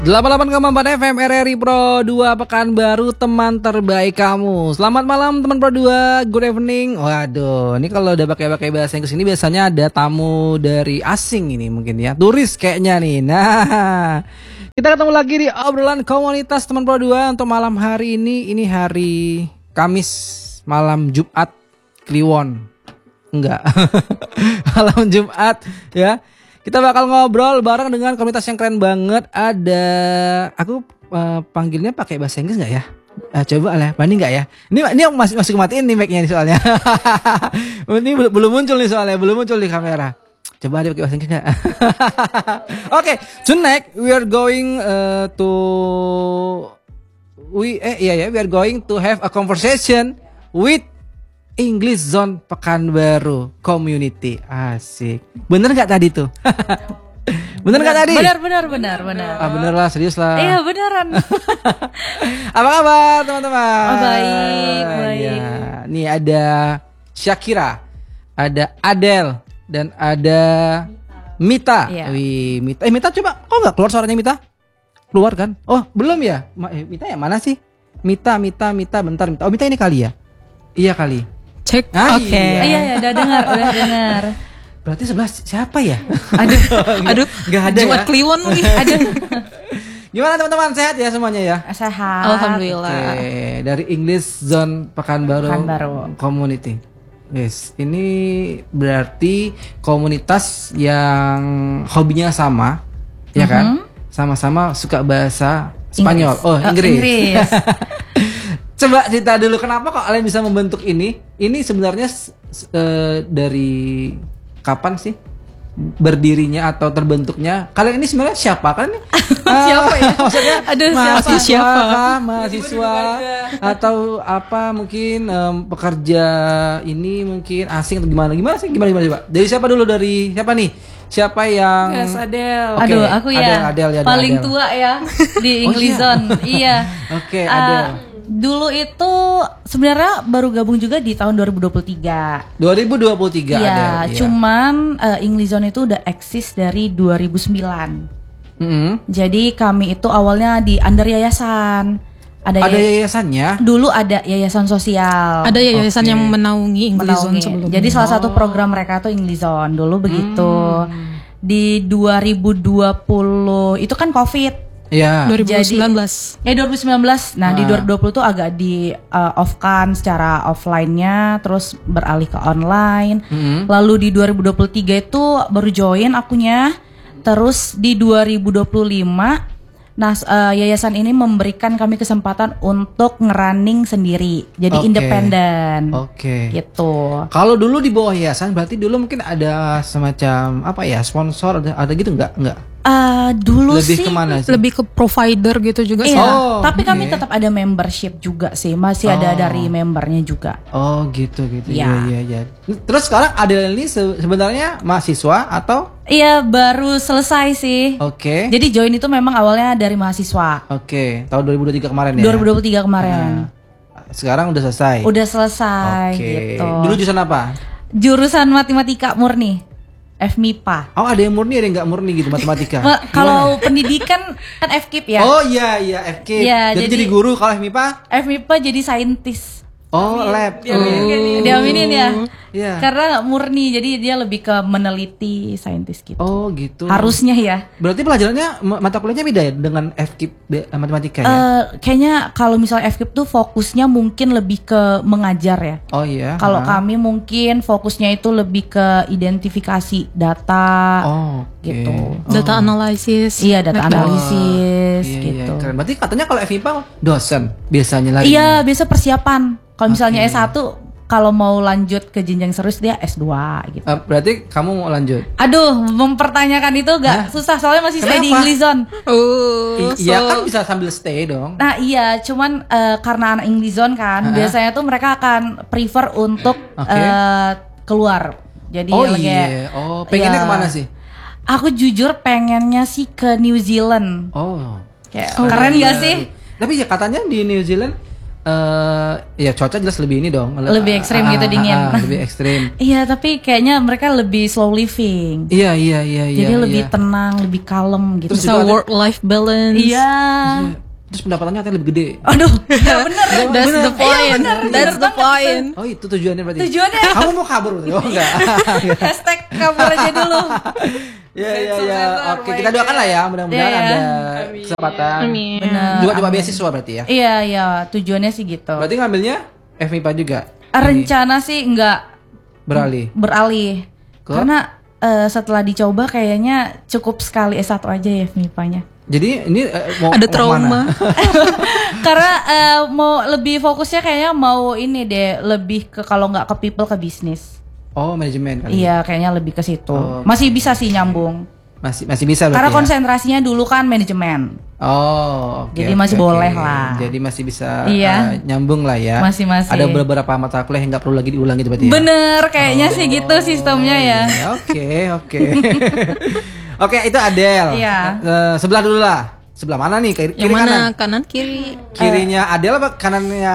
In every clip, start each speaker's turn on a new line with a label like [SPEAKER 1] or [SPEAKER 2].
[SPEAKER 1] 88,4 FM RRI Pro 2 Pekanbaru, teman terbaik kamu. Selamat malam teman Pro 2, good evening. Waduh, ini kalau udah pakai bahasa Inggris ini biasanya ada tamu dari asing ini mungkin ya, turis kayaknya nih. Nah, kita ketemu lagi di obrolan komunitas teman Pro 2 untuk malam hari ini. Ini hari Kamis, malam Jumat Kliwon. Enggak. Malam Jumat ya. Kita bakal ngobrol bareng dengan komunitas yang keren banget. Ada, aku panggilnya pakai bahasa Inggris nggak ya? Coba lah, banding nggak ya? Ini masih kematiin nih mic-nya soalnya. Ini belum muncul nih soalnya, belum muncul di kamera. Coba dia pakai bahasa Inggris nggak? Oke, tonight we are going we are going to have a conversation with English Zone Pekanbaru Community. Asik. Bener gak tadi tuh? Bener gak tadi?
[SPEAKER 2] Bener.
[SPEAKER 1] Bener lah, serius lah.
[SPEAKER 2] Iya beneran.
[SPEAKER 1] Apa kabar teman-teman?
[SPEAKER 2] Baik.
[SPEAKER 1] Ya. Nih ada Syakira, ada Adel, dan ada Mita.
[SPEAKER 2] Iya.
[SPEAKER 1] Wih, Mita. Mita coba, kok gak keluar suaranya Mita? Keluar kan? Oh belum ya? Mita yang mana sih? Mita, bentar Mita. Oh Mita ini kali ya? Iya kali.
[SPEAKER 3] Cek.
[SPEAKER 2] Oke. Iya, udah dengar.
[SPEAKER 1] Berarti sebelah siapa ya?
[SPEAKER 3] Aduh,
[SPEAKER 1] nggak ada
[SPEAKER 3] Jumat
[SPEAKER 1] ya?
[SPEAKER 3] Kliwon mungkin.
[SPEAKER 1] Gimana teman-teman, sehat ya semuanya ya?
[SPEAKER 2] Sehat.
[SPEAKER 3] Alhamdulillah.
[SPEAKER 1] Oke, dari English Zone Pekanbaru Community. Yes, ini berarti komunitas yang hobinya sama, ya kan? Sama-sama suka bahasa Spanyol. Inggris. Coba cerita dulu kenapa kok kalian bisa membentuk ini? Ini sebenarnya dari kapan sih berdirinya atau terbentuknya? Kalian ini sebenarnya siapa kan?
[SPEAKER 2] Siapa ya?
[SPEAKER 1] Maksudnya
[SPEAKER 3] siapa?
[SPEAKER 1] Mahasiswa atau apa mungkin pekerja ini mungkin asing atau gimana sih? Gimana coba? Dari siapa dulu, dari siapa nih? Siapa yang
[SPEAKER 2] Adel.
[SPEAKER 1] Okay.
[SPEAKER 2] Aduh, aku ya.
[SPEAKER 1] Adel.
[SPEAKER 2] Paling tua ya di English Zone. Iya.
[SPEAKER 1] Oke, Adel.
[SPEAKER 2] Dulu itu sebenarnya baru gabung juga di tahun 2023.
[SPEAKER 1] 2023
[SPEAKER 2] ya,
[SPEAKER 1] ada.
[SPEAKER 2] Cuman English Zone itu udah eksis dari 2009. Jadi kami itu awalnya di under yayasan.
[SPEAKER 1] Ada yayasannya?
[SPEAKER 2] Dulu ada yayasan sosial.
[SPEAKER 3] Ada yayasan yang menaungi English Zone sebelumnya.
[SPEAKER 2] Jadi salah satu program mereka tuh English Zone dulu begitu. Di 2020 itu kan COVID.
[SPEAKER 1] Ya.
[SPEAKER 3] 2019.
[SPEAKER 2] 2019. Nah, di 2020 tuh agak di off-kan secara offline-nya, terus beralih ke online. Lalu di 2023 itu baru join akunya. Terus di 2025 yayasan ini memberikan kami kesempatan untuk ngerunning sendiri. Jadi independen. Gitu.
[SPEAKER 1] Kalau dulu di bawah yayasan berarti dulu mungkin ada semacam apa ya, sponsor ada gitu enggak?
[SPEAKER 2] Dulu
[SPEAKER 3] lebih
[SPEAKER 2] sih
[SPEAKER 3] kemana sih? Lebih ke provider gitu juga sih.
[SPEAKER 2] Iya, tapi kami tetap ada membership juga sih. Masih ada dari membernya juga.
[SPEAKER 1] Oh gitu. Iya. Terus sekarang Adel ini sebenarnya mahasiswa atau?
[SPEAKER 2] Iya, baru selesai sih.
[SPEAKER 1] Oke.
[SPEAKER 2] Jadi join itu memang awalnya dari mahasiswa.
[SPEAKER 1] Oke, tahun 2023 kemarin ya?
[SPEAKER 2] 2023 kemarin.
[SPEAKER 1] Sekarang udah selesai?
[SPEAKER 2] Udah selesai gitu.
[SPEAKER 1] Dulu jurusan apa?
[SPEAKER 2] Jurusan matematika murni. FMIPA.
[SPEAKER 1] Oh, ada yang murni, ada yang nggak murni gitu matematika.
[SPEAKER 2] Kalau pendidikan kan FKIP ya.
[SPEAKER 1] Oh iya FKIP. Ya, jadi guru. Kalau FMIPA?
[SPEAKER 2] FMIPA jadi saintis.
[SPEAKER 1] Oh, lab.
[SPEAKER 2] Diaminin ya.
[SPEAKER 1] Iya.
[SPEAKER 2] Karena murni, jadi dia lebih ke meneliti saintis gitu.
[SPEAKER 1] Oh gitu.
[SPEAKER 2] Harusnya ya.
[SPEAKER 1] Berarti pelajarannya mata kuliahnya beda ya dengan FKIP matematika ya?
[SPEAKER 2] Kayaknya kalau misalnya FKIP tuh fokusnya mungkin lebih ke mengajar ya.
[SPEAKER 1] Oh iya.
[SPEAKER 2] Kalau kami mungkin fokusnya itu lebih ke identifikasi data. Gitu.
[SPEAKER 3] Data analisis.
[SPEAKER 2] Iya, data analisis gitu.
[SPEAKER 1] Iya, keren. Berarti katanya kalau FMIPA dosen biasanya lagi.
[SPEAKER 2] Iya, biasa persiapan. Kalau misalnya S1 kalau mau lanjut ke jenjang serius dia S2 gitu.
[SPEAKER 1] Berarti kamu mau lanjut?
[SPEAKER 2] Aduh, mempertanyakan itu gak susah soalnya masih stay di English Zone.
[SPEAKER 1] Iya kan bisa sambil stay dong.
[SPEAKER 2] Nah iya, cuman karena anak English Zone kan, biasanya tuh mereka akan prefer untuk keluar. Jadi
[SPEAKER 1] pengennya kemana sih?
[SPEAKER 2] Aku jujur pengennya sih ke New Zealand.
[SPEAKER 1] Oh.
[SPEAKER 2] Kayak keren gak sih?
[SPEAKER 1] Tapi ya katanya di New Zealand Ya cuaca jelas lebih ini dong.
[SPEAKER 2] Lebih ekstrim gitu, dingin.
[SPEAKER 1] Lebih ekstrim.
[SPEAKER 2] Iya, tapi kayaknya mereka lebih slow living.
[SPEAKER 1] Iya.
[SPEAKER 2] Jadi lebih tenang, lebih kalem gitu.
[SPEAKER 3] Bisa work life balance.
[SPEAKER 2] Iya.
[SPEAKER 1] Terus pendapatannya katanya lebih gede.
[SPEAKER 2] Aduh, iya benar.
[SPEAKER 3] That's the point. That's the point.
[SPEAKER 1] Oh itu tujuannya berarti.
[SPEAKER 2] Tujuannya.
[SPEAKER 1] Kamu mau kabur? Oh enggak.
[SPEAKER 2] Hashtag kabur aja dulu.
[SPEAKER 1] Ya. Oke, kita doakan lah ya. Mudah-mudahan ada kesempatan.
[SPEAKER 2] Benar.
[SPEAKER 1] Juga coba beasiswa berarti ya.
[SPEAKER 2] Iya, tujuannya sih gitu.
[SPEAKER 1] Berarti ngambilnya FMIPA juga.
[SPEAKER 2] Rencana sih enggak beralih. Karena setelah dicoba kayaknya cukup sekali S1 aja ya FMIPA-nya.
[SPEAKER 1] Jadi ini mau
[SPEAKER 3] ada trauma.
[SPEAKER 2] Karena mau lebih fokusnya kayaknya mau ini deh, lebih ke kalau nggak ke people ke bisnis.
[SPEAKER 1] Oh, manajemen kali.
[SPEAKER 2] Iya, kayaknya lebih ke situ. Masih bisa sih nyambung.
[SPEAKER 1] Masih bisa berarti.
[SPEAKER 2] Karena
[SPEAKER 1] ya?
[SPEAKER 2] konsentrasinya dulu kan manajemen.
[SPEAKER 1] Oh, oke.
[SPEAKER 2] Jadi masih boleh lah.
[SPEAKER 1] Jadi masih bisa nyambung lah ya.
[SPEAKER 2] Masih.
[SPEAKER 1] Ada beberapa mata kuliah yang nggak perlu lagi diulang gitu berarti ya.
[SPEAKER 2] Bener, kayaknya sih gitu sistemnya ya.
[SPEAKER 1] Oke. Oke, itu Adele.
[SPEAKER 2] Iya.
[SPEAKER 1] Sebelah dulu lah. Sebelah mana nih? Kiri
[SPEAKER 3] Yang mana?
[SPEAKER 1] kanan?
[SPEAKER 3] Kanan kiri.
[SPEAKER 1] Kirinya Adele apa kanannya?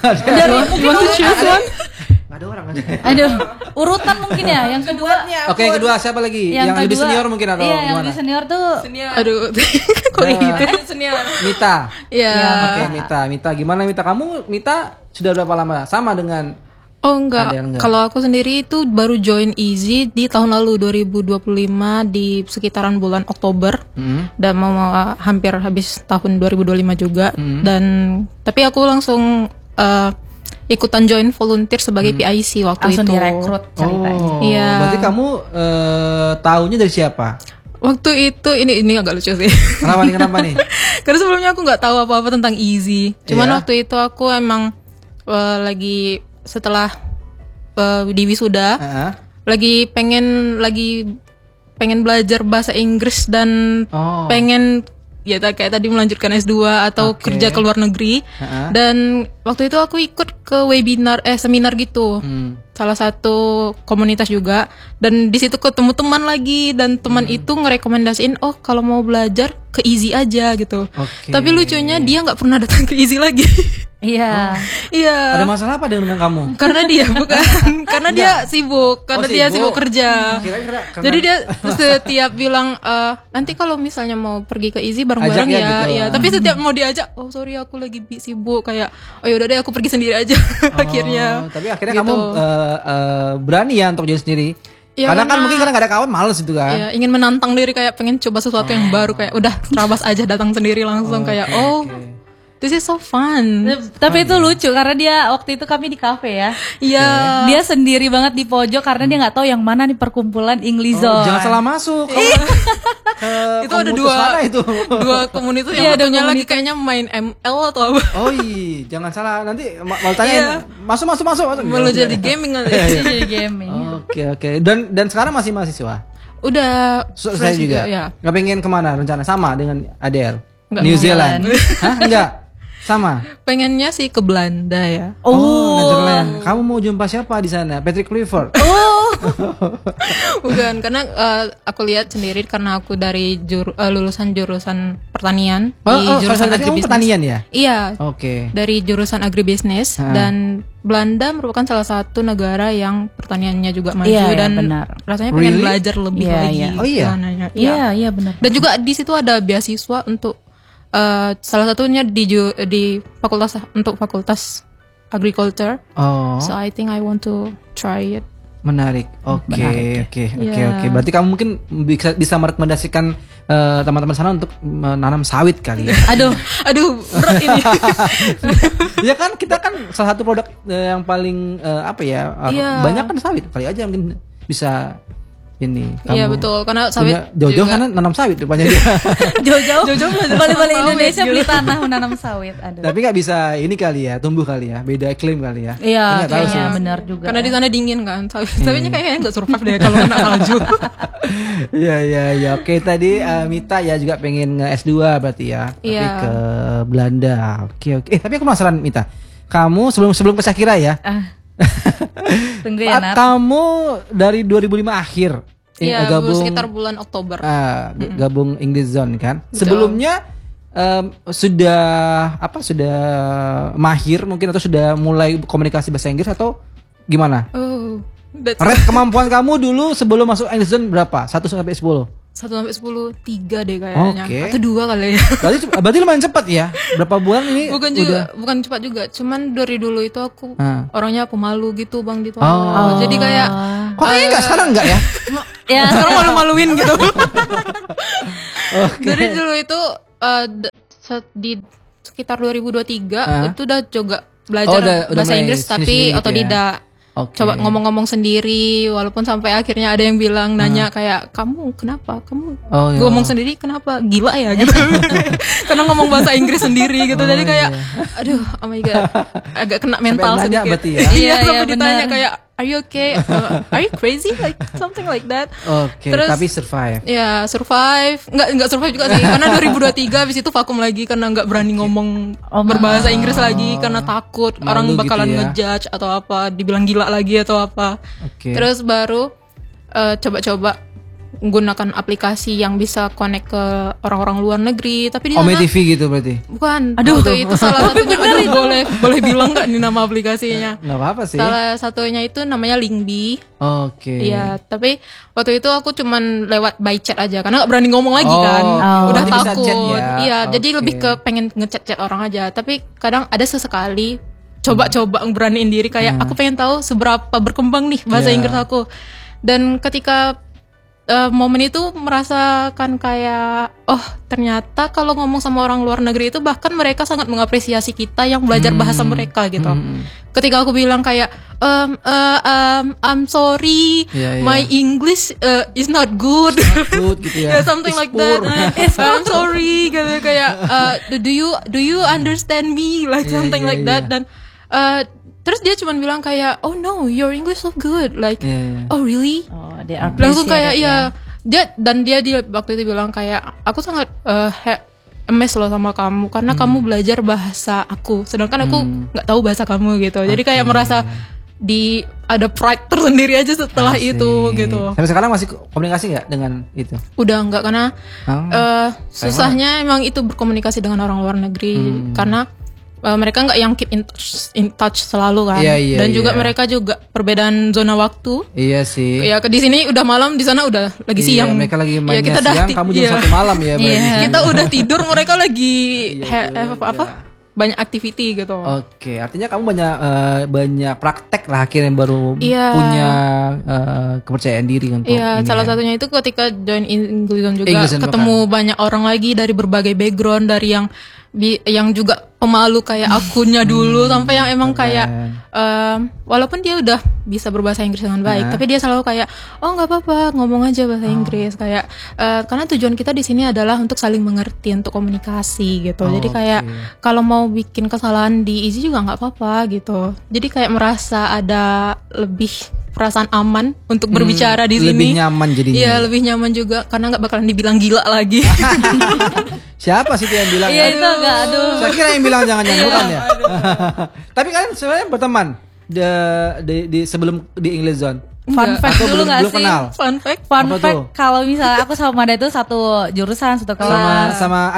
[SPEAKER 3] You want to choose one?
[SPEAKER 1] Gak ada orang.
[SPEAKER 2] Aduh, urutan mungkin ya. Yang kedua.
[SPEAKER 1] Oke, yang kedua siapa lagi? Yang lebih senior mungkin atau
[SPEAKER 2] iya,
[SPEAKER 1] gimana?
[SPEAKER 2] yang lebih senior tuh.
[SPEAKER 3] Aduh, kok gitu?
[SPEAKER 1] Mita.
[SPEAKER 3] Iya.
[SPEAKER 1] Oke, Mita. Gimana Mita? Kamu Mita sudah berapa lama? Sama dengan
[SPEAKER 3] Oh enggak. Kalau aku sendiri itu baru join Easy di tahun lalu 2025 di sekitaran bulan Oktober. Dan mau hampir habis tahun 2025 juga. Dan tapi aku langsung ikutan join volunteer sebagai PIC waktu
[SPEAKER 2] langsung
[SPEAKER 3] itu.
[SPEAKER 2] Langsung direkrut ceritanya.
[SPEAKER 3] Iya.
[SPEAKER 1] Berarti kamu taunya dari siapa?
[SPEAKER 3] Waktu itu ini agak lucu sih.
[SPEAKER 1] Kenapa nih?
[SPEAKER 3] Karena sebelumnya aku nggak tahu apa-apa tentang Easy. Cuman waktu itu aku emang lagi setelah di wisuda lagi pengen belajar bahasa Inggris dan pengen ya kayak tadi melanjutkan S2 atau kerja ke luar negeri. Dan waktu itu aku ikut ke webinar seminar gitu. Salah satu komunitas juga, dan di situ ketemu teman lagi, dan teman itu ngerekomendasiin kalau mau belajar ke Easy aja gitu. Tapi lucunya dia nggak pernah datang ke Easy lagi.
[SPEAKER 2] Iya.
[SPEAKER 3] Iya.
[SPEAKER 1] Ada masalah apa dengan kamu?
[SPEAKER 3] Karena dia karena dia sibuk, dia sibuk kerja. Jadi dia setiap bilang nanti kalau misalnya mau pergi ke Easy bareng-bareng ya, gitu. Ya. Tapi setiap mau diajak, sorry aku lagi sibuk, kayak yaudah deh aku pergi sendiri aja. Akhirnya.
[SPEAKER 1] Tapi akhirnya kamu berani ya untuk jadi sendiri. Ya, karena kan mungkin gak ada kawan, males gitu kan.
[SPEAKER 3] Ya, ingin menantang diri, kayak pengen coba sesuatu yang baru, kayak udah terabas aja datang sendiri langsung kayak this is so fun.
[SPEAKER 2] Tapi itu lucu karena dia waktu itu kami di kafe ya.
[SPEAKER 3] Iya.
[SPEAKER 2] Dia sendiri banget di pojok karena dia nggak tahu yang mana nih perkumpulan English Zone.
[SPEAKER 1] Jangan salah masuk.
[SPEAKER 3] Itu ada dua komunitas yang satunya lagi kayaknya main ML atau apa.
[SPEAKER 1] Oh iya, jangan salah. Nanti mau tanya masuk.
[SPEAKER 3] Mau jadi gaming nanti.
[SPEAKER 2] Jadi gaming.
[SPEAKER 1] Oke. Dan sekarang masih mahasiswa?
[SPEAKER 3] Udah.
[SPEAKER 1] Saya juga.
[SPEAKER 3] Ya.
[SPEAKER 1] Nggak pengen kemana rencana sama dengan Adele?
[SPEAKER 3] Enggak,
[SPEAKER 1] New Zealand. Hah? Enggak. Sama.
[SPEAKER 3] Pengennya sih ke Belanda ya.
[SPEAKER 1] Netherlands. Kamu mau jumpa siapa di sana? Patrick Kluivert.
[SPEAKER 3] Bukan, karena aku lihat sendiri karena aku dari lulusan jurusan pertanian di jurusan agribisnis.
[SPEAKER 1] Pertanian ya?
[SPEAKER 3] Iya.
[SPEAKER 1] Oke.
[SPEAKER 3] Dari jurusan agribisnis dan Belanda merupakan salah satu negara yang pertaniannya juga maju dan rasanya pengen belajar lebih lagi.
[SPEAKER 1] Oh iya.
[SPEAKER 2] Iya benar.
[SPEAKER 3] Dan juga di situ ada beasiswa untuk salah satunya di fakultas agriculture. So I think I want to try it.
[SPEAKER 1] Menarik. Oke. Berarti kamu mungkin bisa merekomendasikan teman-teman sana untuk menanam sawit kali ya.
[SPEAKER 3] Aduh, berat ini.
[SPEAKER 1] Ya kan kita kan salah satu produk yang paling banyak kan sawit, kali aja mungkin bisa ini.
[SPEAKER 3] Iya betul, karena sawit
[SPEAKER 1] jauh-jauh karena nanam sawit rupanya dia.
[SPEAKER 2] Jauh-jauh balik Indonesia beli tanah menanam sawit. Aduh.
[SPEAKER 1] Tapi nggak bisa ini kali ya, tumbuh kali ya, beda iklim kali ya.
[SPEAKER 2] Iya, benar juga.
[SPEAKER 3] Karena di sana dingin kan, sawitnya kayaknya nggak survive deh kalau kena salju.
[SPEAKER 1] Iya. Oke, tadi Mita ya juga pengen nge-S2 berarti ya, tapi ke Belanda. Oke. Tapi aku penasaran Mita, kamu sebelum ke Shakira ya.
[SPEAKER 2] Tunggu ya, Nat.
[SPEAKER 1] Kamu dari 2005 akhir
[SPEAKER 3] gabung sekitar bulan Oktober.
[SPEAKER 1] Gabung English Zone kan. Betul. Sebelumnya sudah mahir mungkin atau sudah mulai komunikasi bahasa Inggris atau gimana?
[SPEAKER 3] Oh,
[SPEAKER 1] Rate kemampuan kamu dulu sebelum masuk English Zone berapa? 1 sampai 10?
[SPEAKER 3] 1 sampai 10, 3 deh kayaknya.
[SPEAKER 1] Oke.
[SPEAKER 3] Atau 2 kali ya.
[SPEAKER 1] Berarti lumayan cepat ya. Berapa bulan ini?
[SPEAKER 3] Bukan cepat juga. Cuman dari dulu itu aku orangnya pemalu gitu Bang di Jadi kayak
[SPEAKER 1] kok kayaknya enggak sekarang enggak ya?
[SPEAKER 3] ya sekarang malu-maluin gitu. Dari dulu itu di sekitar 2023 itu udah juga belajar bahasa Inggris tapi otodidak. Coba ngomong-ngomong sendiri, walaupun sampai akhirnya ada yang bilang nanya kayak kamu kenapa ngomong sendiri kenapa gila ya gitu. Karena ngomong bahasa Inggris sendiri gitu. Jadi kayak aduh oh my god agak kena mental sedikit. Iya sampai ditanya kayak are you okay? Are you crazy? Like something like that.
[SPEAKER 1] Terus, tapi survive.
[SPEAKER 3] Ya survive. Enggak survive juga sih. Karena 2023 habis itu vakum lagi karena enggak berani ngomong berbahasa Inggris lagi karena takut orang bakalan
[SPEAKER 1] gitu ya.
[SPEAKER 3] ngejudge atau apa, dibilang gila lagi atau apa. Terus baru coba-coba menggunakan aplikasi yang bisa connect ke orang-orang luar negeri, tapi di sana
[SPEAKER 1] TV gitu berarti.
[SPEAKER 3] Bukan. Itu salah satunya. Boleh bilang nggak nih nama aplikasinya?
[SPEAKER 1] Nggak apa-apa sih.
[SPEAKER 3] Salah satunya itu namanya Linkbee. Iya, tapi waktu itu aku cuman lewat by chat aja karena nggak berani ngomong lagi kan. Udah takut. Iya, jadi lebih ke pengen ngechat-chat orang aja. Tapi kadang ada sesekali coba-coba beraniin diri kayak aku pengen tahu seberapa berkembang nih bahasa Inggris aku. Dan ketika momen itu merasakan kayak ternyata kalau ngomong sama orang luar negeri itu bahkan mereka sangat mengapresiasi kita yang belajar bahasa mereka gitu. Ketika aku bilang kayak I'm sorry my English is not good,
[SPEAKER 1] gitu ya.
[SPEAKER 3] something like that. I'm sorry gitu kayak do you understand me like something like that. Dan terus dia cuma bilang kayak oh no your English so good like oh really langsung kayak dia waktu itu bilang kayak aku sangat amazed loh sama kamu karena kamu belajar bahasa aku sedangkan aku nggak tahu bahasa kamu gitu. Jadi kayak merasa ada pride tersendiri aja setelah itu gitu.
[SPEAKER 1] Sampai sekarang masih komunikasi nggak dengan itu?
[SPEAKER 3] Udah nggak karena susahnya emang itu berkomunikasi dengan orang luar negeri karena mereka nggak yang keep in touch selalu kan. Dan juga mereka juga perbedaan zona waktu. Iya sih. Ya di sini udah malam, di sana udah lagi siang.
[SPEAKER 1] Mereka lagi main siang, kamu jam 1 malam ya.
[SPEAKER 3] Kita udah tidur, mereka lagi banyak activity gitu.
[SPEAKER 1] Artinya kamu banyak praktek lah akhirnya baru punya kepercayaan diri untuk ini.
[SPEAKER 3] Salah satunya itu ketika join English Zone juga ketemu banyak orang lagi dari berbagai background, dari yang juga pemalu kayak akunnya dulu sampai yang emang kayak walaupun dia udah bisa berbahasa Inggris dengan baik tapi dia selalu kayak oh nggak apa-apa ngomong aja bahasa Inggris kayak karena tujuan kita di sini adalah untuk saling mengerti, untuk komunikasi gitu. Jadi kayak kalau mau bikin kesalahan di Easy juga nggak apa-apa gitu. Jadi kayak merasa ada lebih perasaan aman untuk berbicara di sini.
[SPEAKER 1] Lebih nyaman jadinya.
[SPEAKER 3] Iya, lebih nyaman juga karena nggak bakalan dibilang gila lagi.
[SPEAKER 1] Siapa sih yang bilang?
[SPEAKER 2] Iya itu enggak, aduh.
[SPEAKER 1] Saya kira yang bilang jangan-jangan bukan ya. Tapi kalian sebenarnya berteman di sebelum di English Zone.
[SPEAKER 2] Fun fact dulu nggak sih?
[SPEAKER 1] Kenal?
[SPEAKER 3] Fun fact
[SPEAKER 2] kalau misalnya aku sama Mada itu satu jurusan, satu kelas.
[SPEAKER 1] Sama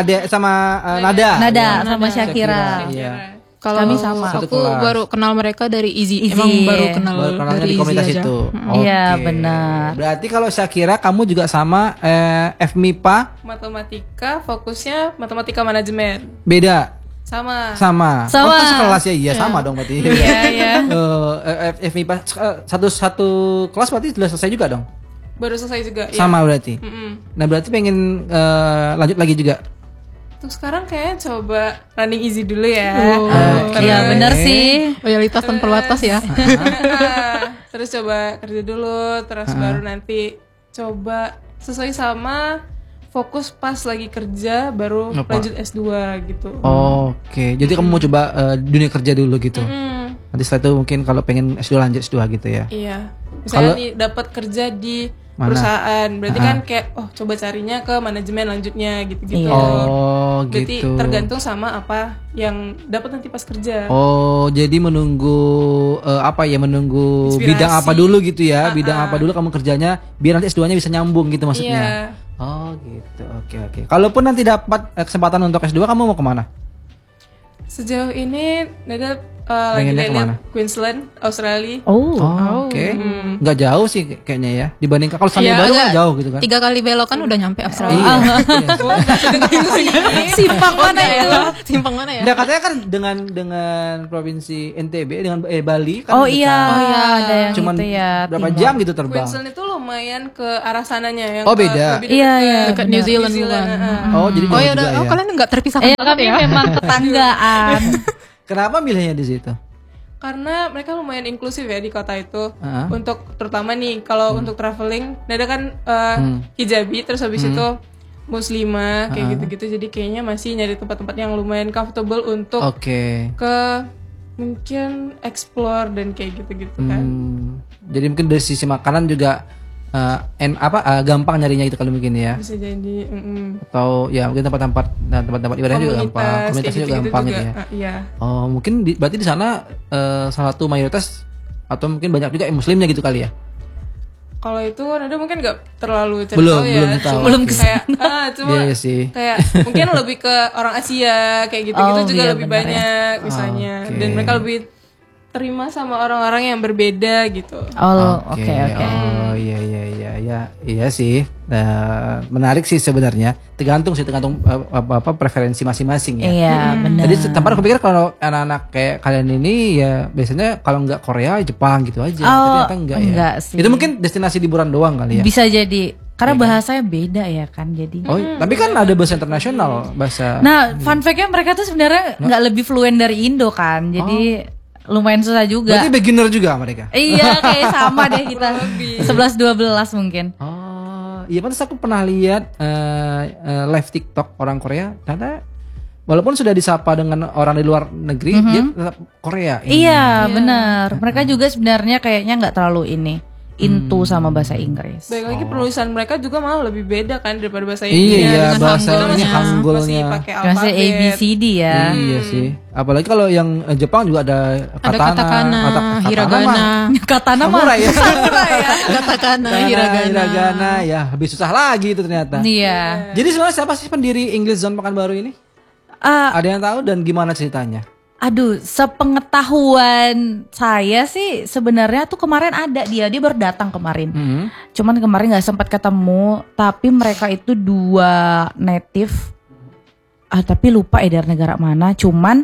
[SPEAKER 1] Nada
[SPEAKER 2] sama Syakira.
[SPEAKER 1] Iya.
[SPEAKER 3] Kalau
[SPEAKER 2] kami sama.
[SPEAKER 3] Aku baru kenal mereka dari Easy. Emang baru kenal dari
[SPEAKER 1] di komunitas
[SPEAKER 3] Easy aja.
[SPEAKER 1] itu.
[SPEAKER 2] Iya benar.
[SPEAKER 1] Berarti kalau Syakira kamu juga sama FMIPA
[SPEAKER 3] Matematika, fokusnya matematika manajemen.
[SPEAKER 1] beda.
[SPEAKER 3] Sama.
[SPEAKER 1] Oh, itu sekelas ya? Iya sama dong berarti.
[SPEAKER 3] Iya.
[SPEAKER 1] FMIPA satu kelas berarti sudah selesai juga dong.
[SPEAKER 3] Baru selesai juga.
[SPEAKER 1] Sama berarti. Nah berarti pengen lanjut lagi juga.
[SPEAKER 3] Untuk sekarang kayaknya coba running Easy dulu ya.
[SPEAKER 2] Iya benar sih.
[SPEAKER 3] Loyalitas tanpa batas ya. Terus coba kerja dulu, terus baru nanti coba sesuai sama fokus pas lagi kerja baru lanjut S2 gitu.
[SPEAKER 1] Jadi kamu mau coba dunia kerja dulu gitu. Nanti setelah itu mungkin kalau pengen S2 lanjut S2 gitu ya.
[SPEAKER 3] Iya. Misalnya dapat kerja di perusahaan, berarti kan kayak coba carinya ke manajemen lanjutnya gitu-gitu. Berarti tergantung sama apa yang dapat nanti pas kerja.
[SPEAKER 1] Jadi menunggu menunggu
[SPEAKER 3] inspirasi.
[SPEAKER 1] Bidang apa dulu gitu ya. Bidang apa dulu kamu kerjanya biar nanti S2-nya bisa nyambung gitu maksudnya. Oh gitu, oke. Kalaupun nanti dapat kesempatan untuk S2, kamu mau kemana?
[SPEAKER 3] Sejauh ini Nada lagi
[SPEAKER 1] Pengennya kemana?
[SPEAKER 3] lihat Queensland, Australia.
[SPEAKER 1] Oke. Nggak jauh sih kayaknya ya, dibandingkan kalau Selandia Baru kan
[SPEAKER 3] agak
[SPEAKER 1] jauh gitu kan.
[SPEAKER 3] 3 kali belok kan udah nyampe Australia.
[SPEAKER 1] Iya.
[SPEAKER 2] Simpang mana itu?
[SPEAKER 3] Simpang mana ya?
[SPEAKER 1] Nggak, katanya kan dengan provinsi NTB dengan Bali kan
[SPEAKER 2] Oh
[SPEAKER 1] dekat.
[SPEAKER 2] iya, ada yang
[SPEAKER 1] Cuman
[SPEAKER 2] itu ya.
[SPEAKER 1] berapa
[SPEAKER 2] timur.
[SPEAKER 1] jam gitu terbang.
[SPEAKER 3] Queensland itu lumayan ke arah sananya yang
[SPEAKER 1] Oh, beda.
[SPEAKER 3] lebih dekat
[SPEAKER 2] Iya,
[SPEAKER 3] ke-
[SPEAKER 2] iya,
[SPEAKER 3] dekat
[SPEAKER 2] benar.
[SPEAKER 3] New Zealand bukan.
[SPEAKER 1] Oh jadi
[SPEAKER 3] Oh
[SPEAKER 1] jauh
[SPEAKER 3] ya
[SPEAKER 1] juga
[SPEAKER 3] udah,
[SPEAKER 1] ya.
[SPEAKER 3] kalian nggak terpisahkan banget
[SPEAKER 2] Kami
[SPEAKER 3] ya?
[SPEAKER 2] memang tetanggaan.
[SPEAKER 1] Kenapa milihnya di situ?
[SPEAKER 3] Karena mereka lumayan inklusif ya di kota itu.
[SPEAKER 1] Ah.
[SPEAKER 3] Untuk terutama nih kalau untuk traveling, Nada kan hijabi terus habis itu muslimah kayak gitu-gitu. Jadi kayaknya masih nyari tempat-tempat yang lumayan comfortable untuk
[SPEAKER 1] Oke.
[SPEAKER 3] ke mungkin explore dan kayak gitu-gitu kan.
[SPEAKER 1] Jadi mungkin dari sisi makanan juga gampang nyarinya gitu kalau mungkin ya.
[SPEAKER 3] Bisa jadi
[SPEAKER 1] Atau ya mungkin tempat-tempat ibadahnya juga gampang,
[SPEAKER 3] kayak
[SPEAKER 1] komunitasnya juga
[SPEAKER 3] gitu-gitu
[SPEAKER 1] gampang gitu ya.
[SPEAKER 3] Iya.
[SPEAKER 1] Oh mungkin berarti di sana salah satu mayoritas atau mungkin banyak juga yang muslimnya gitu kali ya.
[SPEAKER 3] Kalau itu Nada mungkin nggak terlalu cari
[SPEAKER 1] Belum,
[SPEAKER 3] tahu ya.
[SPEAKER 1] belum tahu.
[SPEAKER 3] Cuma
[SPEAKER 1] Belum
[SPEAKER 3] kayak cuma
[SPEAKER 1] Iya sih.
[SPEAKER 3] kayak mungkin lebih ke orang Asia kayak gitu-gitu
[SPEAKER 2] Oh,
[SPEAKER 3] juga
[SPEAKER 2] iya,
[SPEAKER 3] lebih
[SPEAKER 2] benar ya.
[SPEAKER 3] banyak misalnya.
[SPEAKER 1] Oke.
[SPEAKER 3] Dan mereka lebih terima sama orang-orang yang berbeda gitu.
[SPEAKER 2] Oh, oke.
[SPEAKER 1] Oh iya sih. Menarik sih sebenarnya. Tergantung apa preferensi masing-masing ya.
[SPEAKER 2] Iya, benar.
[SPEAKER 1] Jadi tempat aku pikir kalau anak-anak kayak kalian ini ya biasanya kalau nggak Korea Jepang gitu aja.
[SPEAKER 2] Oh,
[SPEAKER 1] Ternyata enggak
[SPEAKER 2] enggak
[SPEAKER 1] ya.
[SPEAKER 2] sih.
[SPEAKER 1] Itu mungkin destinasi liburan doang kali ya.
[SPEAKER 2] Bisa jadi karena bahasanya beda ya kan jadi.
[SPEAKER 1] Oh, tapi kan ada bahasa internasional, bahasa.
[SPEAKER 2] Nah, fun fact-nya mereka tuh sebenarnya nggak lebih fluent dari Indo kan. Jadi lumayan susah juga.
[SPEAKER 1] Berarti beginner juga mereka.
[SPEAKER 2] Iya, kayak sama deh kita. 11-12 mungkin.
[SPEAKER 1] Oh, iya pantas aku pernah lihat live TikTok orang Korea, ternyata walaupun sudah disapa dengan orang di luar negeri, dia tetap Korea.
[SPEAKER 2] Iya, benar. Mereka juga sebenarnya kayaknya nggak terlalu into sama bahasa Inggris.
[SPEAKER 3] Baik lagi penulisan mereka juga malah lebih beda kan daripada bahasa Inggris.
[SPEAKER 1] Iya,
[SPEAKER 3] Dengan
[SPEAKER 1] bahasa
[SPEAKER 3] Hangul
[SPEAKER 1] ini
[SPEAKER 3] masih
[SPEAKER 1] Hangulnya.
[SPEAKER 3] pakai
[SPEAKER 2] Bahasa
[SPEAKER 3] alfabet.
[SPEAKER 2] ABCD ya.
[SPEAKER 1] Iya sih. Apalagi kalau yang Jepang juga ada
[SPEAKER 3] Ada
[SPEAKER 1] katana,
[SPEAKER 3] katakana,
[SPEAKER 1] mah
[SPEAKER 3] hiragana,
[SPEAKER 2] Katana mah.
[SPEAKER 1] samurai ya.
[SPEAKER 3] katakana,
[SPEAKER 1] Hiragana ya, lebih susah lagi itu ternyata.
[SPEAKER 2] Iya.
[SPEAKER 1] Jadi sebenarnya siapa sih pendiri English Zone Pekanbaru ini? Ada yang tahu dan gimana ceritanya?
[SPEAKER 2] Aduh, sepengetahuan saya sih sebenarnya tuh kemarin ada dia baru datang kemarin. Cuman kemarin nggak sempat ketemu, tapi mereka itu 2 native. Tapi lupa dari negara mana. Cuman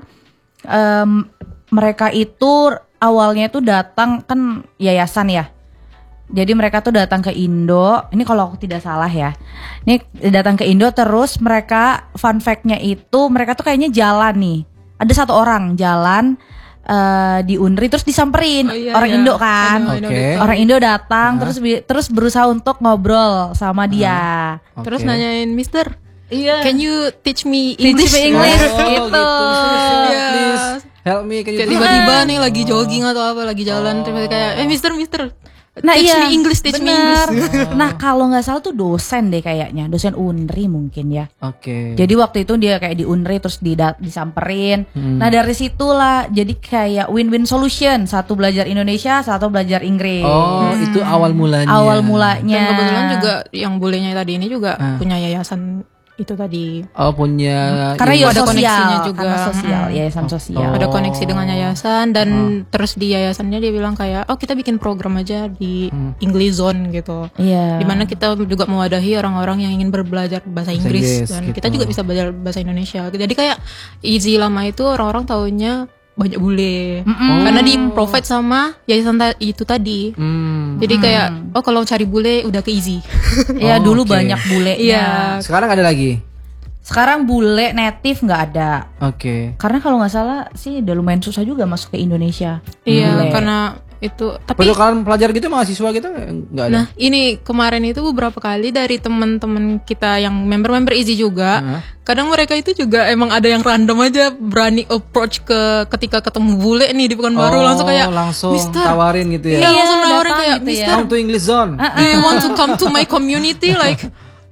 [SPEAKER 2] mereka itu awalnya tuh datang kan yayasan ya. Jadi mereka tuh datang ke Indo. Ini kalau aku tidak salah ya. Ini datang ke Indo terus mereka fun fact-nya itu mereka tuh kayaknya jalan nih. Ada 1 orang jalan di Unri terus disamperin orang Indo kan. Orang Indo datang terus berusaha untuk ngobrol sama dia.
[SPEAKER 3] Terus nanyain, Mister,
[SPEAKER 2] Iya.
[SPEAKER 3] can you teach me
[SPEAKER 2] English
[SPEAKER 3] English?
[SPEAKER 2] gitu.
[SPEAKER 1] Please help me, can you
[SPEAKER 3] Kayak tiba-tiba nih lagi jogging atau apa, lagi jalan terus kayak, Mister,
[SPEAKER 2] Nah
[SPEAKER 3] teach
[SPEAKER 2] iya,
[SPEAKER 3] me English, teach me
[SPEAKER 2] bener.
[SPEAKER 3] English.
[SPEAKER 2] Nah kalau nggak salah tuh dosen deh kayaknya, dosen Unri mungkin ya.
[SPEAKER 1] Oke.
[SPEAKER 2] Jadi waktu itu dia kayak di Unri terus disamperin. Nah dari situlah jadi kayak win-win solution. Satu belajar Indonesia, satu belajar Inggris.
[SPEAKER 1] Oh, itu awal mulanya.
[SPEAKER 2] Awal mulanya.
[SPEAKER 3] Dan kebetulan juga yang bulenya tadi ini juga punya yayasan itu tadi.
[SPEAKER 1] Oh, punya
[SPEAKER 2] Karena
[SPEAKER 3] Ada
[SPEAKER 2] sosial,
[SPEAKER 3] koneksinya juga.
[SPEAKER 2] karena sosial, yayasan sosial.
[SPEAKER 3] Ada koneksi dengan yayasan dan terus di yayasannya dia bilang kayak, oh kita bikin program aja di English Zone gitu.
[SPEAKER 2] Iya.
[SPEAKER 3] Dimana kita juga mewadahi orang-orang yang ingin belajar bahasa Inggris dan kita juga bisa belajar bahasa Indonesia. Jadi kayak Easy lama itu orang-orang taunya banyak bule karena di provide sama yayasan itu tadi. Jadi kayak kalau cari bule udah ke Easy.
[SPEAKER 2] Ya dulu banyak bulenya.
[SPEAKER 3] Iya.
[SPEAKER 1] Sekarang ada lagi.
[SPEAKER 2] Sekarang bule native nggak ada.
[SPEAKER 1] Oke.
[SPEAKER 2] Karena kalau nggak salah sih udah lumayan susah juga masuk ke Indonesia.
[SPEAKER 3] Iya,
[SPEAKER 2] Bule.
[SPEAKER 3] karena itu tapi
[SPEAKER 1] Perlu kalian pelajar gitu mahasiswa gitu nggak ada?
[SPEAKER 3] nah ini kemarin itu beberapa kali dari teman-teman kita yang member-member Easy juga, kadang mereka itu juga emang ada yang random aja berani approach ketika ketemu bule nih di Pekanbaru langsung kayak
[SPEAKER 1] langsung
[SPEAKER 3] Mister,
[SPEAKER 1] tawarin gitu ya.
[SPEAKER 3] iya langsung nawarin
[SPEAKER 2] datang
[SPEAKER 3] kayak
[SPEAKER 2] gitu ya.
[SPEAKER 3] Mister,
[SPEAKER 1] Come to English Zone.
[SPEAKER 3] do you want to come to my community like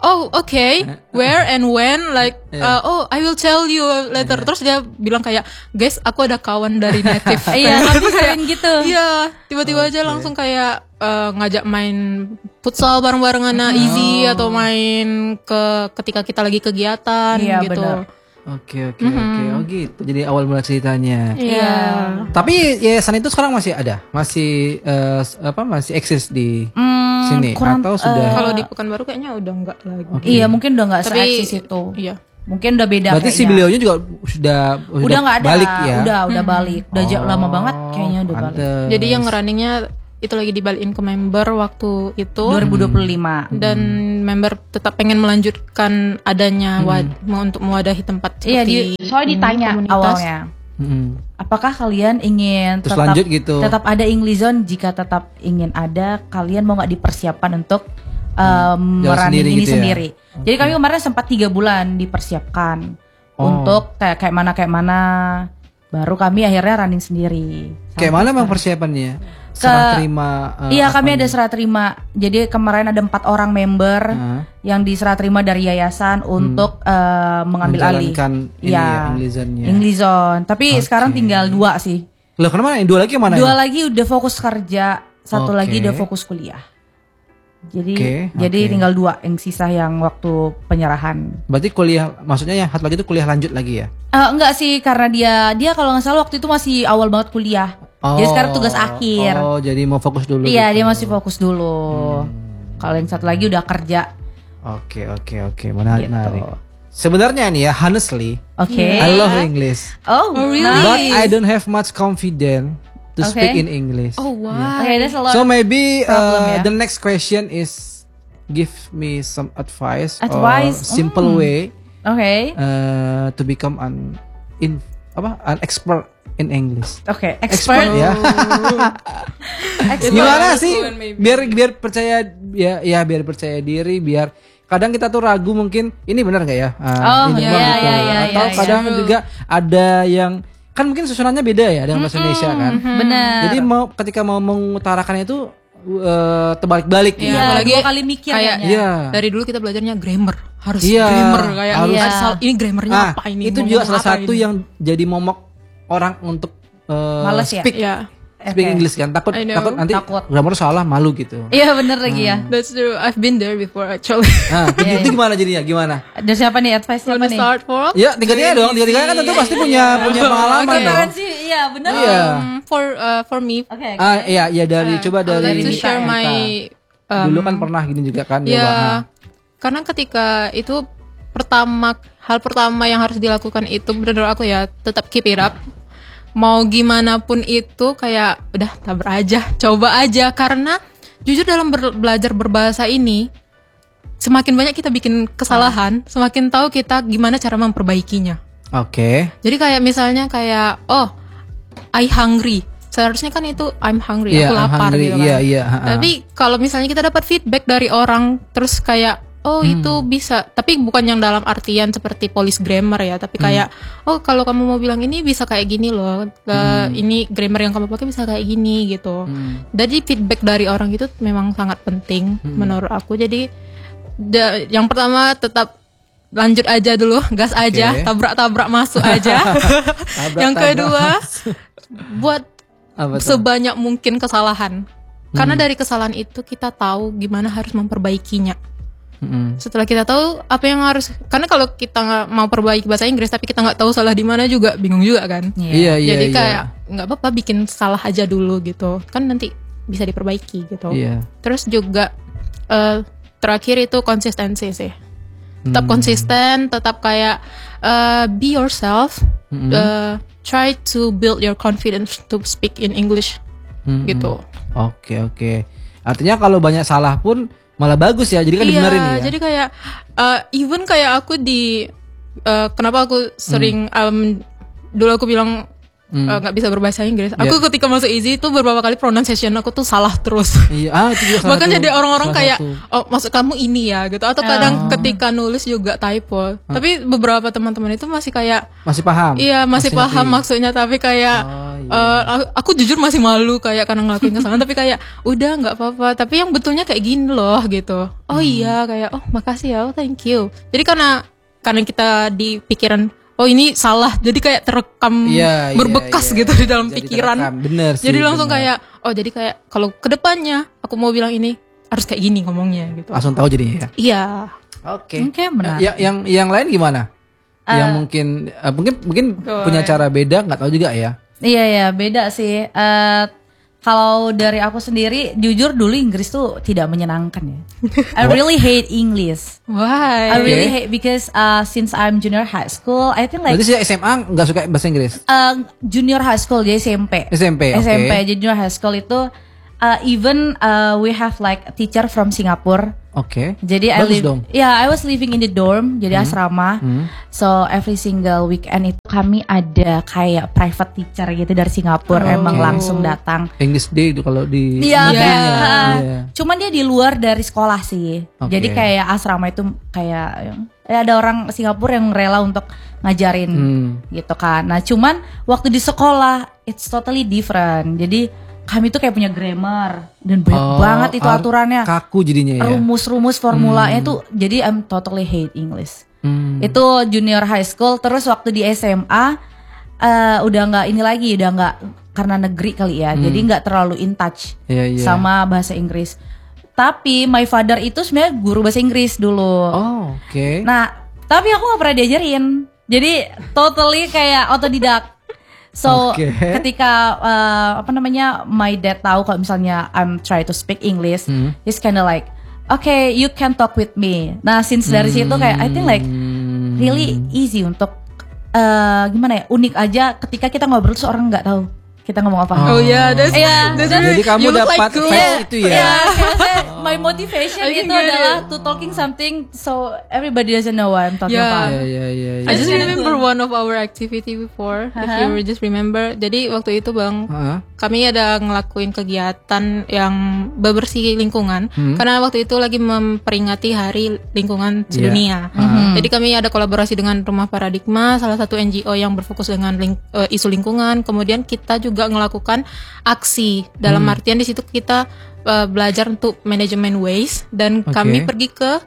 [SPEAKER 3] oh okay, where and when, like oh I will tell you later. Terus dia bilang kayak, guys aku ada kawan dari native.
[SPEAKER 2] Iya, tapi sering gitu.
[SPEAKER 3] Iya, tiba-tiba aja langsung kayak ngajak main futsal bareng-barengan easy atau main ketika kita lagi kegiatan gitu.
[SPEAKER 2] Bener.
[SPEAKER 1] Oke. Oh gitu. Jadi awal mula ceritanya.
[SPEAKER 3] Iya.
[SPEAKER 1] Tapi yayasan itu sekarang masih ada, masih masih eksis di sini atau sudah?
[SPEAKER 3] Kalau di Pekanbaru kayaknya udah enggak lagi.
[SPEAKER 2] Iya, mungkin udah enggak se-eksis itu.
[SPEAKER 3] Iya.
[SPEAKER 2] Mungkin udah beda.
[SPEAKER 1] Berarti si beliaunya juga sudah
[SPEAKER 2] nggak ada.
[SPEAKER 1] balik ya?
[SPEAKER 2] Udah balik. Udah lama banget kayaknya udah balik.
[SPEAKER 3] Jadi yang runningnya itu lagi dibalikin ke member waktu itu
[SPEAKER 2] 2025.
[SPEAKER 3] dan member tetap pengen melanjutkan adanya untuk mewadahi tempat seperti
[SPEAKER 2] soalnya ditanya
[SPEAKER 3] komunitas.
[SPEAKER 2] awalnya. Apakah kalian ingin
[SPEAKER 1] terus lanjut gitu.
[SPEAKER 2] tetap ada English Zone? Jika tetap ingin ada, kalian mau nggak dipersiapkan untuk merunning ini
[SPEAKER 1] gitu
[SPEAKER 2] sendiri?
[SPEAKER 1] Ya?
[SPEAKER 2] Jadi kami kemarin sempat 3 bulan dipersiapkan untuk kayak mana, baru kami akhirnya running sendiri.
[SPEAKER 1] Kayak mana bang persiapannya? Serah terima?
[SPEAKER 2] Iya, kami ada serah terima. Jadi kemarin ada 4 orang member yang diserah terima dari yayasan untuk mengambil alih. English Zone. Tapi sekarang tinggal 2 sih.
[SPEAKER 1] Loh kenapa? 2 lagi mana?
[SPEAKER 2] 2 lagi udah fokus kerja, 1 lagi udah fokus kuliah. Jadi tinggal 2 yang sisa yang waktu penyerahan.
[SPEAKER 1] Berarti kuliah, maksudnya yang 1 lagi itu kuliah lanjut lagi ya?
[SPEAKER 2] Enggak sih, karena dia kalau nggak salah waktu itu masih awal banget kuliah. Jadi sekarang tugas akhir.
[SPEAKER 1] Oh, jadi mau fokus dulu.
[SPEAKER 2] Iya,
[SPEAKER 1] gitu.
[SPEAKER 2] dia masih fokus dulu. Kalau yang 1 lagi udah kerja.
[SPEAKER 1] Oke. Menarik. Sebenarnya nih ya, honestly, I love English.
[SPEAKER 2] Oh, really?
[SPEAKER 1] But I don't have much confidence to speak in English.
[SPEAKER 3] Oh, wow.
[SPEAKER 2] Okay, that's a lot.
[SPEAKER 1] So maybe
[SPEAKER 2] problem,
[SPEAKER 1] the next question is give me some advice or
[SPEAKER 2] Advice?
[SPEAKER 1] simple way to become an expert in English.
[SPEAKER 2] Oke, expert
[SPEAKER 1] ya. Gimana sih?
[SPEAKER 3] Maybe.
[SPEAKER 1] Biar percaya biar percaya diri, biar kadang kita tuh ragu mungkin ini benar nggak ya? Atau kadang juga ada yang kan mungkin susunannya beda ya dengan bahasa Indonesia kan.
[SPEAKER 2] Benar.
[SPEAKER 1] Jadi ketika mau mengutarakan itu terbalik-balik.
[SPEAKER 3] Iya,
[SPEAKER 1] gitu.
[SPEAKER 3] apalagi
[SPEAKER 2] 2 kali mikir
[SPEAKER 3] kayak
[SPEAKER 2] kayaknya.
[SPEAKER 3] dari dulu kita belajarnya grammar, harus grammar kayak ini grammarnya apa ini?
[SPEAKER 1] Itu juga salah satu yang jadi momok orang untuk
[SPEAKER 2] Males ya?
[SPEAKER 1] speak English kan, takut nanti grammar salah, malu gitu.
[SPEAKER 2] Iya, bener lagi ya.
[SPEAKER 3] That's true. I've been there before actually.
[SPEAKER 1] Nah, itu gimana jadinya? Gimana?
[SPEAKER 2] Ada siapa nih advice siapa nih?
[SPEAKER 3] Start for
[SPEAKER 1] Ya, tiga-tiganya dong. Tiga-tiganya kan tentu pasti punya pengalaman dong.
[SPEAKER 2] Kan sih, iya bener.
[SPEAKER 1] Iya.
[SPEAKER 3] For me,
[SPEAKER 1] Iya dari coba
[SPEAKER 3] I would
[SPEAKER 1] dari
[SPEAKER 3] like to share my
[SPEAKER 1] dulu kan pernah gini juga kan
[SPEAKER 3] ya. Karena ketika itu hal pertama yang harus dilakukan itu benar-benar aku ya tetap keep it up. Mau gimana pun itu kayak udah tabrak aja, coba aja. Karena jujur dalam belajar berbahasa ini semakin banyak kita bikin kesalahan, semakin tahu kita gimana cara memperbaikinya.
[SPEAKER 1] Oke.
[SPEAKER 3] Jadi kayak misalnya kayak I hungry. Seharusnya kan itu I'm hungry, aku lapar gitu kan.
[SPEAKER 1] Iya.
[SPEAKER 3] Tapi kalau misalnya kita dapat feedback dari orang terus kayak itu bisa, tapi bukan yang dalam artian seperti police grammar ya, tapi kayak kalau kamu mau bilang ini bisa kayak gini loh, ini grammar yang kamu pakai bisa kayak gini gitu. Jadi feedback dari orang itu memang sangat penting menurut aku. Jadi yang pertama tetap lanjut aja dulu, gas aja, tabrak-tabrak masuk aja. Yang kedua buat sebanyak mungkin kesalahan, karena dari kesalahan itu kita tahu gimana harus memperbaikinya. Setelah kita tahu apa yang harus, karena kalau kita nggak mau perbaiki bahasa Inggris tapi kita nggak tahu salah di mana juga bingung juga kan.
[SPEAKER 1] Iya.
[SPEAKER 3] Jadi kayak nggak apa-apa bikin salah aja dulu gitu, kan nanti bisa diperbaiki gitu. Terus juga terakhir itu konsistensi sih. Tetap konsisten, tetap kayak be yourself, try to build your confidence to speak in English gitu.
[SPEAKER 1] Oke. Artinya kalau banyak salah pun malah bagus ya, jadi kan dibenerin ya.
[SPEAKER 3] Jadi kayak even kayak aku kenapa aku sering dulu aku bilang nggak bisa berbahasa Inggris. Aku ketika masuk Easy itu beberapa kali pronunciation aku tuh salah terus.
[SPEAKER 1] Iya, itu juga
[SPEAKER 3] bahkan jadi orang-orang kayak maksud kamu ini ya gitu. Atau kadang ketika nulis juga typo. Tapi beberapa teman-teman itu masih kayak
[SPEAKER 1] masih paham.
[SPEAKER 3] Iya, masih paham maksudnya, tapi kayak Aku jujur masih malu kayak karena ngelakuin kesalahan, tapi kayak udah nggak apa-apa. Tapi yang betulnya kayak gini loh gitu. Oh iya, kayak oh makasih ya, oh thank you. Jadi karena kita di pikiran oh ini salah, jadi kayak terekam berbekas gitu di dalam jadi pikiran.
[SPEAKER 1] Bener sih,
[SPEAKER 3] jadi langsung kayak oh jadi kayak kalau kedepannya aku mau bilang ini harus kayak gini ngomongnya gitu.
[SPEAKER 1] Langsung tahu jadinya ya.
[SPEAKER 3] Iya.
[SPEAKER 1] Oke.
[SPEAKER 2] Benar.
[SPEAKER 1] Yang lain gimana? Yang mungkin punya cara beda, nggak tahu juga ya.
[SPEAKER 2] Iya beda sih. Kalau dari aku sendiri, jujur dulu Inggris tuh tidak menyenangkan ya. I really hate English.
[SPEAKER 3] Why?
[SPEAKER 2] I really hate because since I'm junior high school, I think like.
[SPEAKER 1] Berarti sih SMA nggak suka bahasa Inggris?
[SPEAKER 2] Junior high school jadi SMP.
[SPEAKER 1] SMP.
[SPEAKER 2] Jadi junior high school itu even we have like a teacher from Singapore.
[SPEAKER 1] Oke.
[SPEAKER 2] Jadi I was living in the dorm, jadi asrama. So every single weekend itu kami ada kayak private teacher gitu dari Singapura, emang langsung datang.
[SPEAKER 1] English Day itu kalau di.
[SPEAKER 2] Iya. Cuman dia di luar dari sekolah sih. Jadi kayak asrama itu kayak ada orang Singapura yang rela untuk ngajarin gitu kan. Nah cuman waktu di sekolah it's totally different. Jadi kami tuh kayak punya grammar dan banyak banget itu aturannya.
[SPEAKER 1] Kaku jadinya ya.
[SPEAKER 2] Rumus-rumus formulanya tuh jadi I'm totally hate English. Itu junior high school. Terus waktu di SMA udah nggak ini lagi, udah nggak karena negeri kali ya. Jadi nggak terlalu in touch sama bahasa Inggris. Tapi my father itu sebenarnya guru bahasa Inggris dulu.
[SPEAKER 1] Oh, oke.
[SPEAKER 2] Nah, tapi aku nggak pernah diajarin. Jadi totally kayak otodidak. So ketika my dad tahu kalau misalnya I'm try to speak English, he's kind of like, okay, you can talk with me. Nah, since dari situ kayak I think like really easy untuk gimana ya, unik aja ketika kita ngobrol terus orang nggak tahu kita ngomong apa.
[SPEAKER 3] Oh ya,
[SPEAKER 1] jadi kamu dapat itu ya.
[SPEAKER 2] My motivation itu adalah to talking something so everybody doesn't know what I'm talking about.
[SPEAKER 1] Yeah.
[SPEAKER 3] I just remember one of our activity before. If you just remember, jadi waktu itu Bang, kami ada ngelakuin kegiatan yang bebersih lingkungan karena waktu itu lagi memperingati Hari Lingkungan Sedunia. Jadi kami ada kolaborasi dengan Rumah Paradigma, salah satu NGO yang berfokus dengan isu lingkungan. Kemudian kita juga ngelakukan aksi dalam artian di situ kita belajar untuk manajemen waste dan kami pergi ke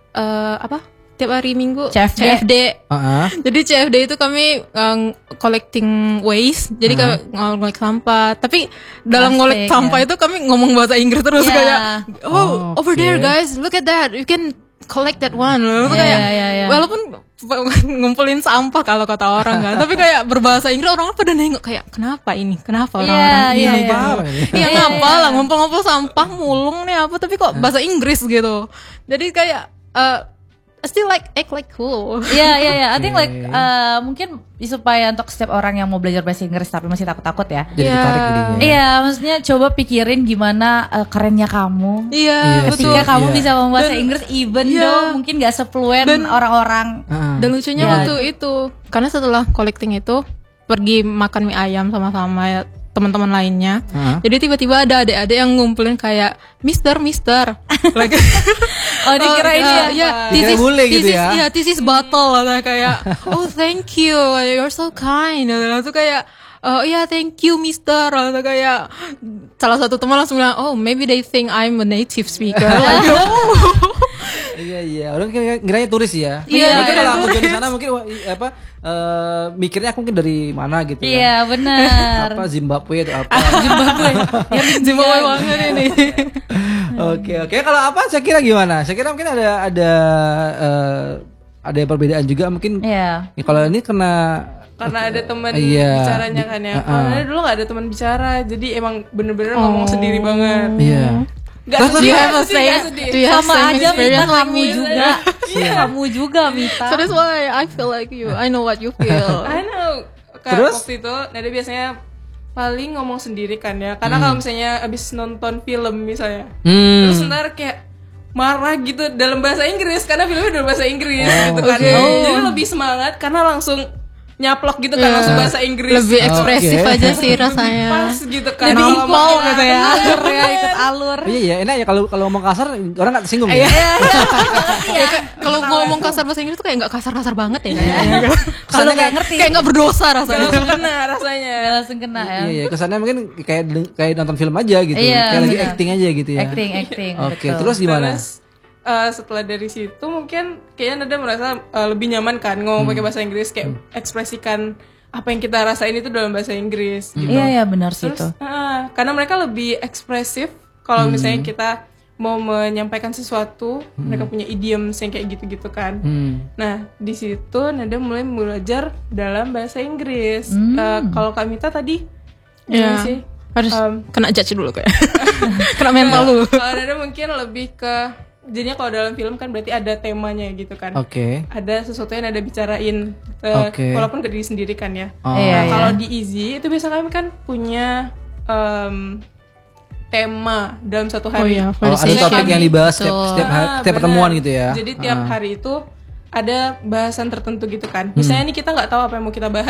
[SPEAKER 3] tiap hari Minggu CFD. Jadi CFD itu kami collecting waste. Jadi ngolek sampah. Tapi dalam ngolek sampah itu kami ngomong bahasa Inggris terus kayak over there guys, look at that. You can collect that one. Walaupun ngumpulin sampah kalau kata orang kan, tapi kayak berbahasa Inggris orang pada nengok kayak kenapa orang-orang ini ngapal lah ngumpul-ngumpul sampah mulung nih apa, tapi kok bahasa Inggris gitu. Jadi kayak still like act like cool.
[SPEAKER 2] I think like mungkin supaya untuk setiap orang yang mau belajar bahasa Inggris tapi masih takut-takut ya.
[SPEAKER 1] Jadi ditarik jadinya.
[SPEAKER 2] Iya, maksudnya coba pikirin gimana kerennya kamu.
[SPEAKER 3] Iya, betul.
[SPEAKER 2] Ketika kamu bisa ngomong bahasa Inggris even though mungkin gak se-fluent orang-orang.
[SPEAKER 3] Dan lucunya waktu itu karena setelah collecting itu pergi makan mie ayam sama-sama ya, teman-teman lainnya. Jadi tiba-tiba ada adik-adik yang ngumpulin kayak Mister like
[SPEAKER 2] dikira ini
[SPEAKER 3] this is bottle kayak oh thank you, you're so kind. Langsung kayak thank you Mister. Langsung kayak salah satu teman langsung bilang maybe they think I'm a native speaker.
[SPEAKER 1] Iya, orang kiranya turis ya. Mungkin kalau aku di sana mungkin mikirnya aku mungkin dari mana gitu.
[SPEAKER 2] Iya, benar.
[SPEAKER 1] Zimbabwe atau apa?
[SPEAKER 3] Zimbabwe banget ini.
[SPEAKER 1] Oke. Kalau apa saya kira gimana? Saya kira mungkin ada perbedaan juga mungkin.
[SPEAKER 2] Iya.
[SPEAKER 4] Kalau ini karena ada teman bicaranya kan ya. Karena dulu nggak ada teman bicara, jadi emang bener-bener ngomong sendiri banget.
[SPEAKER 1] Iya.
[SPEAKER 4] Gak sedih,
[SPEAKER 2] sama aja Mita, kamu juga Mita.
[SPEAKER 3] So that's why I feel like you. I know what you feel.
[SPEAKER 4] I know.
[SPEAKER 1] Terus?
[SPEAKER 4] Waktu itu Nada biasanya paling ngomong sendiri kan ya. Karena kalau misalnya abis nonton film misalnya, terus ntar kayak marah gitu dalam bahasa Inggris karena filmnya dalam bahasa Inggris gitu kan. Jadi lebih semangat karena langsung nyaplok gitu kan langsung bahasa Inggris.
[SPEAKER 3] Lebih ekspresif aja sih rasanya.
[SPEAKER 4] Pas gitu kan.
[SPEAKER 2] Lebih equal gitu ya.
[SPEAKER 4] Alur
[SPEAKER 2] ya ikut alur.
[SPEAKER 1] Iya enak ya kalau ngomong kasar orang nggak tersinggung ya.
[SPEAKER 3] Kalau ngomong kasar bahasa Inggris tuh kayak nggak kasar-kasar banget ya kayaknya.
[SPEAKER 2] Kalau nggak ngerti
[SPEAKER 3] Kayak nggak berdosa rasanya.
[SPEAKER 4] langsung kena rasanya.
[SPEAKER 2] ya langsung kena ya.
[SPEAKER 1] Iya kesannya mungkin kayak nonton film aja gitu.
[SPEAKER 2] Iya,
[SPEAKER 1] Kayak lagi
[SPEAKER 2] benar.
[SPEAKER 1] acting aja gitu ya.
[SPEAKER 2] Acting.
[SPEAKER 1] Oke,
[SPEAKER 2] betul.
[SPEAKER 1] terus gimana?
[SPEAKER 4] Terus setelah dari situ mungkin kayaknya Nada merasa lebih nyaman kan ngomong pakai bahasa Inggris, kayak ekspresikan apa yang kita rasain itu dalam bahasa Inggris gitu.
[SPEAKER 2] Iya benar sih
[SPEAKER 4] Terus
[SPEAKER 2] itu.
[SPEAKER 4] karena mereka lebih ekspresif kalau misalnya kita mau menyampaikan sesuatu, mereka punya idioms yang kayak gitu-gitu kan. Nah di situ Nada mulai belajar dalam bahasa Inggris. Kalau Kak Mita tadi gimana sih?
[SPEAKER 3] Harus kena judge dulu kayak. Kena mental dulu.
[SPEAKER 4] Kalau Nada mungkin lebih ke jadinya kalau dalam film kan berarti ada temanya gitu kan.
[SPEAKER 1] Oke.
[SPEAKER 4] Ada sesuatu yang Nada bicarain
[SPEAKER 1] Oke.
[SPEAKER 4] walaupun ke diri sendiri kan ya.
[SPEAKER 1] Oh.
[SPEAKER 2] Iya,
[SPEAKER 4] Kalau di Easy itu biasa kami kan punya tema dalam satu hari.
[SPEAKER 1] Oh, ada topik yang dibahas setiap pertemuan gitu ya.
[SPEAKER 4] Jadi tiap hari itu ada bahasan tertentu gitu kan. Misalnya nih kita nggak tahu apa yang mau kita bahas.